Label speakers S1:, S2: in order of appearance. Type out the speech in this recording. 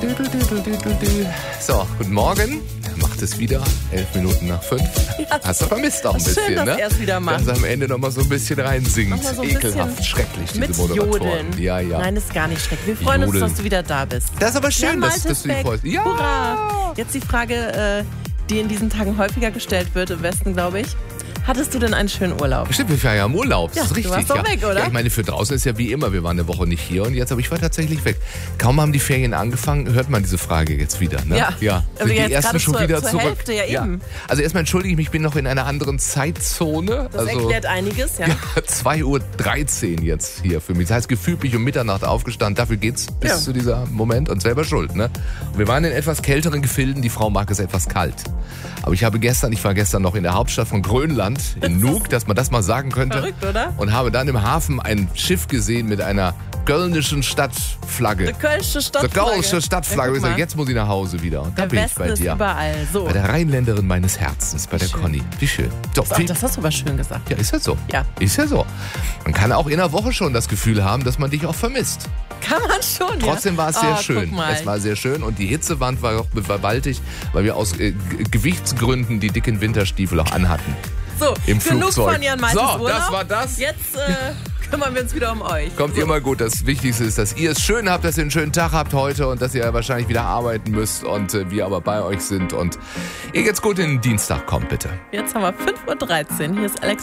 S1: So, guten Morgen. Er macht es wieder. 11 Minuten nach 5.
S2: Ja,
S1: hast du vermisst auch ein bisschen,
S2: schön, dass
S1: ne?
S2: er es wieder macht.
S1: Dass er am Ende noch mal so ein bisschen reinsingt.
S2: Noch mal so ein
S1: Ekelhaft,
S2: bisschen
S1: schrecklich, diese
S2: mit
S1: Moderatoren.
S2: Jodeln.
S1: Ja.
S2: Nein, ist gar nicht schrecklich. Wir freuen uns,
S1: Jodeln.
S2: dass du wieder da bist.
S1: Das ist aber schön,
S2: Ja,
S1: dass du dich freust. Ja!
S2: Hurra! Jetzt die Frage, die in diesen Tagen häufiger gestellt wird, im Westen, glaube ich. Hattest du denn einen schönen Urlaub?
S1: Stimmt, wir waren ja im Urlaub. Das
S2: Ja,
S1: ist
S2: du
S1: richtig.
S2: warst doch weg, oder?
S1: Ja, ich meine, für draußen ist ja wie immer, wir waren eine Woche nicht hier und jetzt, aber ich war tatsächlich weg. Kaum haben die Ferien angefangen, hört man diese Frage jetzt wieder. Ne?
S2: Ja.
S1: Sind die
S2: jetzt
S1: ersten
S2: gerade
S1: schon wieder
S2: zur
S1: zurück.
S2: Hälfte, ja eben.
S1: Also erstmal entschuldige ich mich, ich bin noch in einer anderen Zeitzone.
S2: Das erklärt einiges, ja.
S1: 2:13 Uhr jetzt hier für mich. Das heißt, gefühlt bin ich um Mitternacht aufgestanden. Dafür geht's bis zu dieser Moment und selber schuld. Ne? Und wir waren in etwas kälteren Gefilden. Die Frau mag es etwas kalt. Aber ich war gestern noch in der Hauptstadt von Grönland, in Nuuk, dass man das mal sagen könnte.
S2: Verrückt, oder?
S1: Und habe dann im Hafen ein Schiff gesehen mit einer kölnischen Stadtflagge.
S2: Die Kölsche Stadtflagge.
S1: Die Kölsche Stadtflagge.
S2: Ja,
S1: Ich sage, jetzt muss ich nach Hause wieder. Und da
S2: der
S1: bin ich
S2: Westen
S1: bei
S2: ist
S1: dir.
S2: überall. So.
S1: Bei der Rheinländerin meines Herzens, bei der
S2: Schön.
S1: Conny. Wie schön. So,
S2: Ach, das hast du aber schön gesagt.
S1: ja, ist ja so.
S2: Ja.
S1: Ist ja so. Man kann auch in einer Woche schon das Gefühl haben, dass man dich auch vermisst.
S2: Kann man schon,
S1: Trotzdem war es sehr schön.
S2: Guck mal.
S1: Es war sehr schön und die Hitzewand war auch gewaltig, weil wir aus Gewichtsgründen die dicken Winterstiefel auch anhatten.
S2: So,
S1: Im
S2: genug
S1: Flugzeug.
S2: von Jan Meisters
S1: So,
S2: Urlaub.
S1: das war das.
S2: Jetzt kümmern wir uns wieder um euch.
S1: Kommt immer gut. Das Wichtigste ist, dass ihr es schön habt, dass ihr einen schönen Tag habt heute und dass ihr wahrscheinlich wieder arbeiten müsst und wir aber bei euch sind und ihr jetzt gut in den Dienstag kommt, bitte.
S2: Jetzt haben wir 5:13 Uhr. Hier ist Alex